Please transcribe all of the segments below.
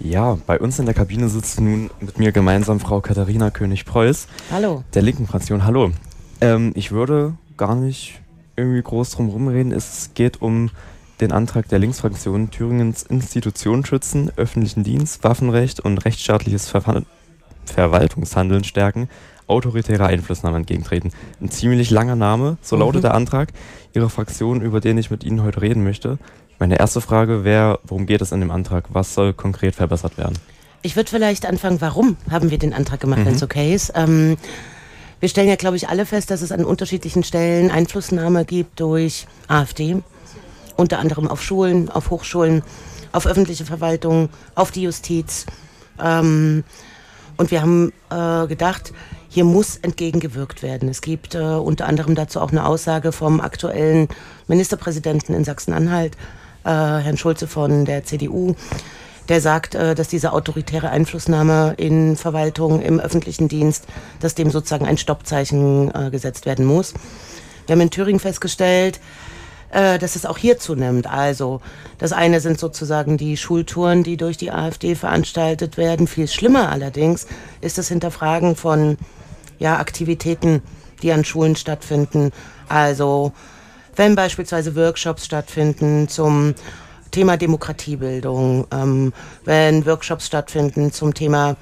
Ja, bei uns in der Kabine sitzt nun mit mir gemeinsam Frau Katharina König-Preuß. Hallo. Der linken Fraktion. Hallo. Ich würde gar nicht irgendwie groß drum rumreden. Es geht um den Antrag der Linksfraktion, Thüringens Institutionen schützen, öffentlichen Dienst, Waffenrecht und rechtsstaatliches Verwaltungshandeln stärken, autoritärer Einflussnahme entgegentreten. Ein ziemlich langer Name, so lautet der Antrag Ihrer Fraktion, über den ich mit Ihnen heute reden möchte. Meine erste Frage wäre, worum geht es in dem Antrag? Was soll konkret verbessert werden? Ich würde vielleicht anfangen, warum haben wir den Antrag gemacht, wenn es okay ist. Wir stellen ja, glaube ich, alle fest, dass es an unterschiedlichen Stellen Einflussnahme gibt durch AfD. Unter anderem auf Schulen, auf Hochschulen, auf öffentliche Verwaltung, auf die Justiz. Und wir haben gedacht, hier muss entgegengewirkt werden. Es gibt unter anderem dazu auch eine Aussage vom aktuellen Ministerpräsidenten in Sachsen-Anhalt, Herrn Schulze von der CDU, der sagt, dass diese autoritäre Einflussnahme in Verwaltung, im öffentlichen Dienst, dass dem sozusagen ein Stoppzeichen gesetzt werden muss. Wir haben in Thüringen festgestellt, dass es auch hier zunimmt. Also das eine sind sozusagen die Schultouren, die durch die AfD veranstaltet werden. Viel schlimmer allerdings ist das Hinterfragen von Aktivitäten, die an Schulen stattfinden. Also wenn beispielsweise Workshops stattfinden zum Thema Demokratiebildung, wenn Workshops stattfinden zum Thema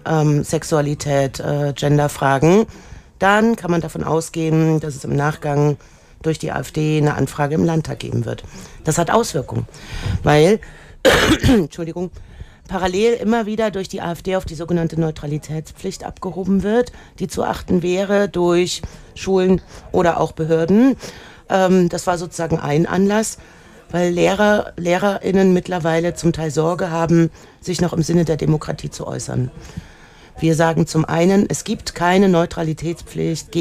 Sexualität, Genderfragen, dann kann man davon ausgehen, dass es im Nachgang durch die AfD eine Anfrage im Landtag geben wird. Das hat Auswirkungen, weil, Entschuldigung, parallel immer wieder durch die AfD auf die sogenannte Neutralitätspflicht abgehoben wird, die zu achten wäre durch Schulen oder auch Behörden. Das war sozusagen ein Anlass, weil LehrerInnen mittlerweile zum Teil Sorge haben, sich noch im Sinne der Demokratie zu äußern. Wir sagen zum einen, es gibt keine Neutralitätspflicht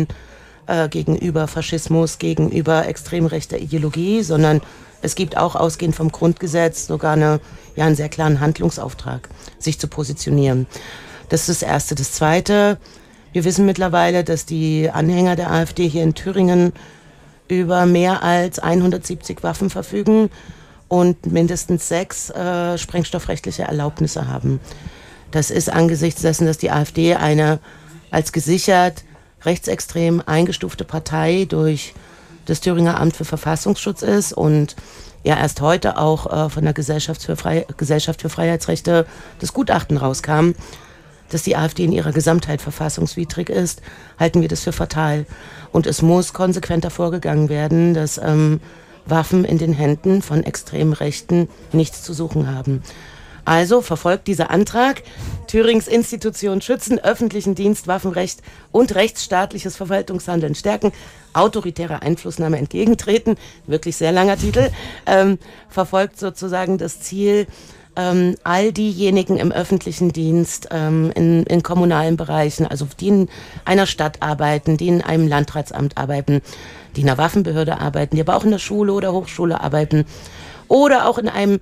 gegenüber Faschismus, gegenüber extrem rechter Ideologie, sondern es gibt auch ausgehend vom Grundgesetz sogar einen sehr klaren Handlungsauftrag, sich zu positionieren. Das ist das Erste. Das Zweite, wir wissen mittlerweile, dass die Anhänger der AfD hier in Thüringen über mehr als 170 Waffen verfügen und mindestens 6 sprengstoffrechtliche Erlaubnisse haben. Das ist angesichts dessen, dass die AfD eine als gesichert rechtsextrem eingestufte Partei durch das Thüringer Amt für Verfassungsschutz ist und erst heute auch von der Gesellschaft für Freiheitsrechte das Gutachten rauskam, dass die AfD in ihrer Gesamtheit verfassungswidrig ist, halten wir das für fatal. Und es muss konsequenter vorgegangen werden, dass Waffen in den Händen von extremen Rechten nichts zu suchen haben. Also verfolgt dieser Antrag, Thürings Institutionen schützen, öffentlichen Dienst, Waffenrecht und rechtsstaatliches Verwaltungshandeln stärken, autoritärer Einflussnahme entgegentreten, wirklich sehr langer Titel, verfolgt sozusagen das Ziel, all diejenigen im öffentlichen Dienst, in kommunalen Bereichen, also die in einer Stadt arbeiten, die in einem Landratsamt arbeiten, die in einer Waffenbehörde arbeiten, die aber auch in der Schule oder Hochschule arbeiten oder auch in einem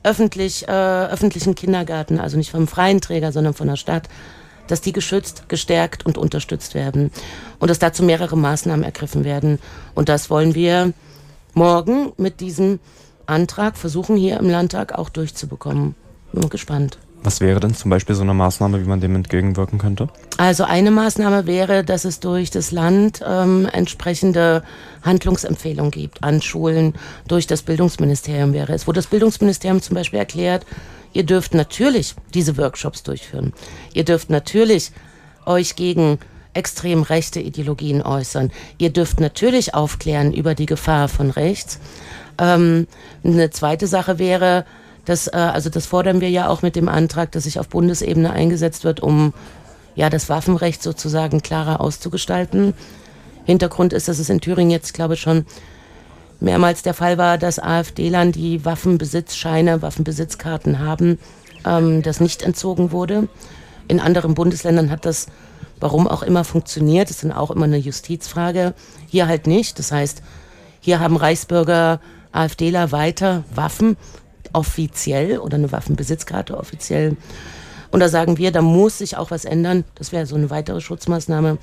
öffentlichen Kindergarten, also nicht vom freien Träger, sondern von der Stadt, dass die geschützt, gestärkt und unterstützt werden und dass dazu mehrere Maßnahmen ergriffen werden. Und das wollen wir morgen mit diesem Antrag versuchen, hier im Landtag auch durchzubekommen. Bin gespannt. Was wäre denn zum Beispiel so eine Maßnahme, wie man dem entgegenwirken könnte? Also eine Maßnahme wäre, dass es durch das Land entsprechende Handlungsempfehlungen gibt an Schulen, durch das Bildungsministerium wäre es, wo das Bildungsministerium zum Beispiel erklärt, ihr dürft natürlich diese Workshops durchführen. Ihr dürft natürlich euch gegen extrem rechte Ideologien äußern. Ihr dürft natürlich aufklären über die Gefahr von rechts. Eine zweite Sache wäre, das fordern wir ja auch mit dem Antrag, dass sich auf Bundesebene eingesetzt wird, um das Waffenrecht sozusagen klarer auszugestalten. Hintergrund ist, dass es in Thüringen jetzt, glaube ich, schon mehrmals der Fall war, dass AfD-Lern, die Waffenbesitzscheine, Waffenbesitzkarten haben, das nicht entzogen wurde. In anderen Bundesländern hat das, warum auch immer, funktioniert. Das ist dann auch immer eine Justizfrage. Hier halt nicht. Das heißt, hier haben Reichsbürger, AfDler weiter Waffen offiziell oder eine Waffenbesitzkarte offiziell. Und da sagen wir, da muss sich auch was ändern. Das wäre so eine weitere Schutzmaßnahme.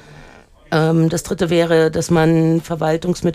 Das dritte wäre, dass man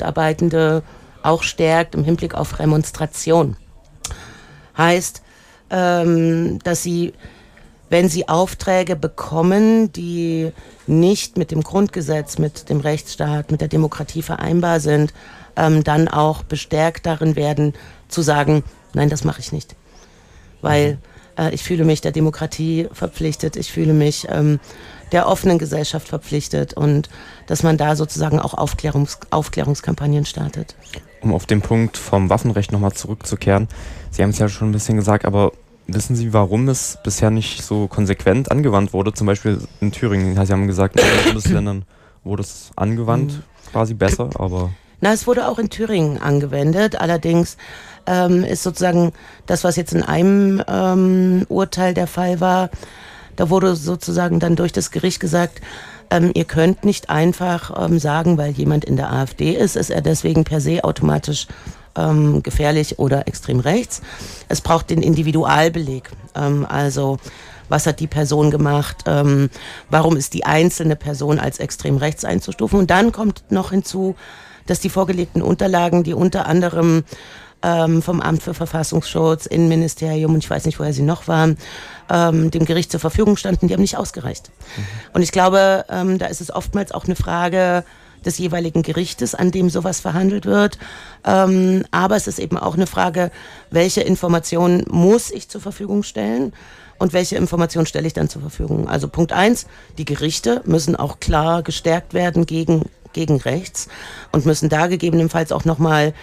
Verwaltungsmitarbeitende auch stärkt im Hinblick auf Remonstration. Heißt, dass sie, wenn sie Aufträge bekommen, die nicht mit dem Grundgesetz, mit dem Rechtsstaat, mit der Demokratie vereinbar sind, dann auch bestärkt darin werden, zu sagen, nein, das mache ich nicht. Weil ich fühle mich der Demokratie verpflichtet, ich fühle mich der offenen Gesellschaft verpflichtet und dass man da sozusagen auch Aufklärungskampagnen startet. Um auf den Punkt vom Waffenrecht nochmal zurückzukehren, Sie haben es ja schon ein bisschen gesagt, aber wissen Sie, warum es bisher nicht so konsequent angewandt wurde? Zum Beispiel in Thüringen, Sie haben gesagt, in anderen Bundesländern wurde es angewandt, quasi besser, aber... Na, es wurde auch in Thüringen angewendet, allerdings ist sozusagen das, was jetzt in einem Urteil der Fall war, da wurde sozusagen dann durch das Gericht gesagt, ihr könnt nicht einfach sagen, weil jemand in der AfD ist er deswegen per se automatisch gefährlich oder extrem rechts. Es braucht den Individualbeleg, also was hat die Person gemacht, warum ist die einzelne Person als extrem rechts einzustufen. Und dann kommt noch hinzu, dass die vorgelegten Unterlagen, die unter anderem vom Amt für Verfassungsschutz, Innenministerium und ich weiß nicht, woher sie noch waren, dem Gericht zur Verfügung standen, die haben nicht ausgereicht. Und ich glaube, da ist es oftmals auch eine Frage des jeweiligen Gerichtes, an dem sowas verhandelt wird. Aber es ist eben auch eine Frage, welche Informationen muss ich zur Verfügung stellen und welche Informationen stelle ich dann zur Verfügung. Also Punkt 1, die Gerichte müssen auch klar gestärkt werden gegen rechts und müssen da gegebenenfalls auch nochmal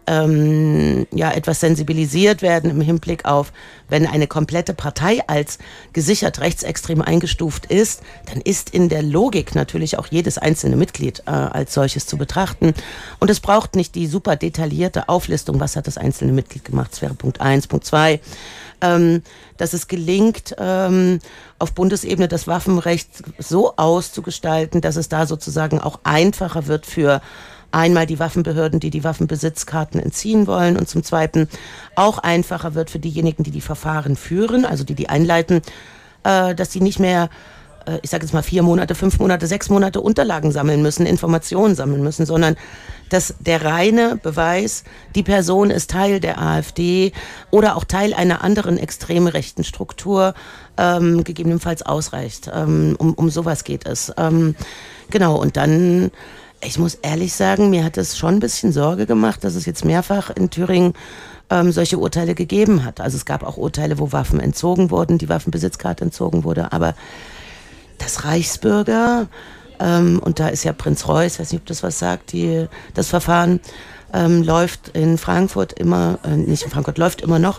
etwas sensibilisiert werden im Hinblick auf, wenn eine komplette Partei als gesichert rechtsextrem eingestuft ist, dann ist in der Logik natürlich auch jedes einzelne Mitglied als solches zu betrachten. Und es braucht nicht die super detaillierte Auflistung, was hat das einzelne Mitglied gemacht. Das wäre Punkt 1. Punkt 2, dass es gelingt, auf Bundesebene das Waffenrecht so auszugestalten, dass es da sozusagen auch einfacher wird für einmal die Waffenbehörden, die Waffenbesitzkarten entziehen wollen und zum Zweiten auch einfacher wird für diejenigen, die Verfahren führen, also die einleiten, dass sie nicht mehr, ich sage jetzt mal 4 Monate, 5 Monate, 6 Monate Unterlagen sammeln müssen, Informationen sammeln müssen, sondern dass der reine Beweis, die Person ist Teil der AfD oder auch Teil einer anderen extrem rechten Struktur gegebenenfalls ausreicht. Um sowas geht es. Genau, und dann... Ich muss ehrlich sagen, mir hat es schon ein bisschen Sorge gemacht, dass es jetzt mehrfach in Thüringen solche Urteile gegeben hat. Also es gab auch Urteile, wo Waffen entzogen wurden, die Waffenbesitzkarte entzogen wurde. Aber das Reichsbürger, und da ist ja Prinz Reuß, ich weiß nicht, ob das was sagt, das Verfahren läuft in Frankfurt immer, nicht in Frankfurt, läuft immer noch.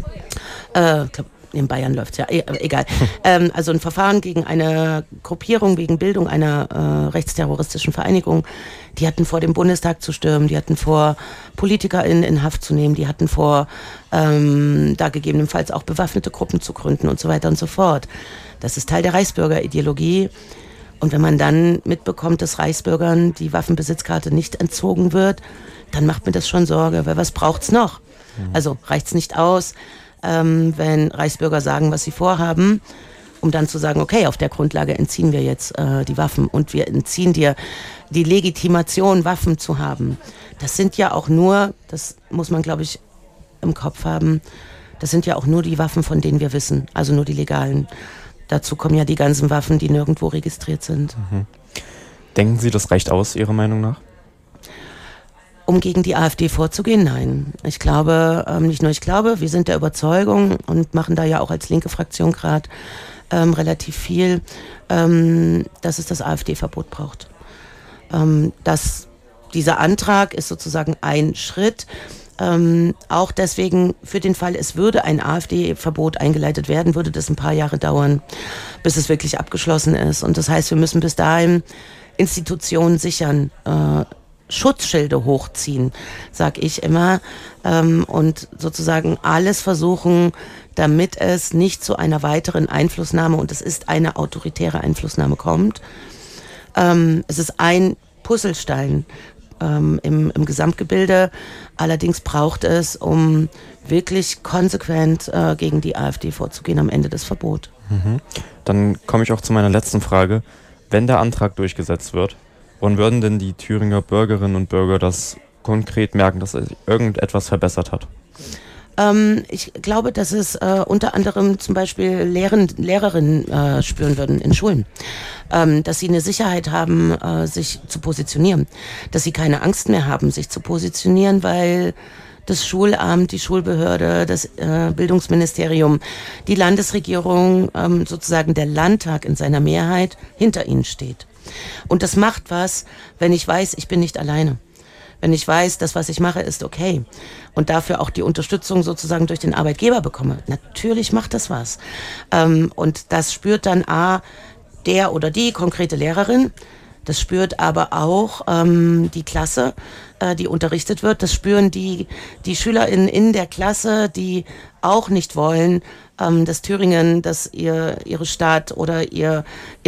Ich glaube, in Bayern läuft es ja, egal. Also ein Verfahren gegen eine Gruppierung wegen Bildung einer rechtsterroristischen Vereinigung. Die hatten vor, den Bundestag zu stürmen, die hatten vor, PolitikerInnen in Haft zu nehmen, die hatten vor, da gegebenenfalls auch bewaffnete Gruppen zu gründen und so weiter und so fort. Das ist Teil der Reichsbürgerideologie. Und wenn man dann mitbekommt, dass Reichsbürgern die Waffenbesitzkarte nicht entzogen wird, dann macht mir das schon Sorge, weil was braucht's noch? Also reicht's nicht aus, wenn Reichsbürger sagen, was sie vorhaben, um dann zu sagen, okay, auf der Grundlage entziehen wir jetzt die Waffen und wir entziehen dir die Legitimation, Waffen zu haben. Das sind ja auch nur, das muss man, glaube ich, im Kopf haben, das sind ja auch nur die Waffen, von denen wir wissen, also nur die legalen. Dazu kommen ja die ganzen Waffen, die nirgendwo registriert sind. Denken Sie, das reicht aus, Ihrer Meinung nach? Um gegen die AfD vorzugehen? Nein. Ich glaube, nicht nur ich glaube, wir sind der Überzeugung und machen da ja auch als linke Fraktion gerade relativ viel, dass es das AfD-Verbot braucht. Dieser Antrag ist sozusagen ein Schritt, auch deswegen für den Fall, es würde ein AfD-Verbot eingeleitet werden, würde das ein paar Jahre dauern, bis es wirklich abgeschlossen ist. Und das heißt, wir müssen bis dahin Institutionen sichern, Schutzschilde hochziehen, sag ich immer, und sozusagen alles versuchen, damit es nicht zu einer weiteren Einflussnahme, und es ist eine autoritäre Einflussnahme, kommt. Es ist ein Puzzlestein im Gesamtgebilde, allerdings braucht es, um wirklich konsequent gegen die AfD vorzugehen, am Ende das Verbot. Dann komme ich auch zu meiner letzten Frage. Wenn der Antrag durchgesetzt wird, wann würden denn die Thüringer Bürgerinnen und Bürger das konkret merken, dass sich irgendetwas verbessert hat? Ich glaube, dass es unter anderem zum Beispiel Lehrerinnen spüren würden in Schulen, dass sie eine Sicherheit haben, sich zu positionieren, dass sie keine Angst mehr haben, sich zu positionieren, weil das Schulamt, die Schulbehörde, das Bildungsministerium, die Landesregierung, sozusagen der Landtag in seiner Mehrheit hinter ihnen steht. Und das macht was, wenn ich weiß, ich bin nicht alleine. Wenn ich weiß, das, was ich mache, ist okay und dafür auch die Unterstützung sozusagen durch den Arbeitgeber bekomme. Natürlich macht das was. Und das spürt dann der oder die konkrete Lehrerin, das spürt aber auch die Klasse, die unterrichtet wird. Das spüren die SchülerInnen in der Klasse, die auch nicht wollen, dass Thüringen, dass ihre Stadt oder ihr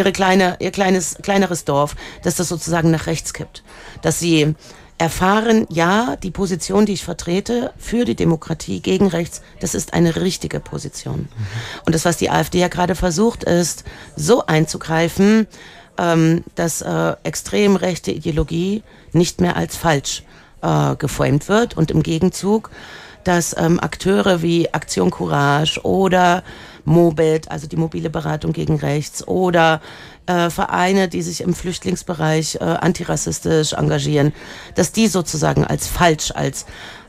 kleineres Dorf, dass das sozusagen nach rechts kippt. Dass sie erfahren, ja, die Position, die ich vertrete für die Demokratie gegen rechts, das ist eine richtige Position. Und das, was die AfD ja gerade versucht, ist, so einzugreifen, dass extrem rechte Ideologie nicht mehr als falsch geframed wird und im Gegenzug, dass Akteure wie Aktion Courage oder Mobit, also die mobile Beratung gegen rechts, oder Vereine, die sich im Flüchtlingsbereich antirassistisch engagieren, dass die sozusagen als falsch, als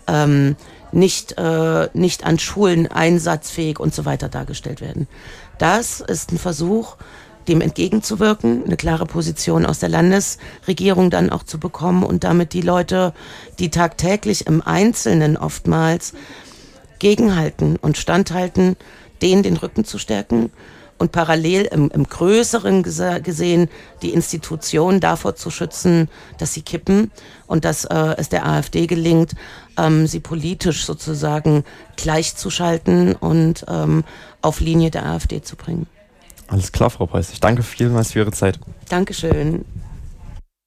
nicht an Schulen einsatzfähig und so weiter dargestellt werden. Das ist ein Versuch, dem entgegenzuwirken, eine klare Position aus der Landesregierung dann auch zu bekommen und damit die Leute, die tagtäglich im Einzelnen oftmals gegenhalten und standhalten, denen den Rücken zu stärken und parallel im Größeren gesehen die Institutionen davor zu schützen, dass sie kippen und dass es der AfD gelingt, sie politisch sozusagen gleichzuschalten und auf Linie der AfD zu bringen. Alles klar, Frau Preuß. Ich danke vielmals für Ihre Zeit. Dankeschön.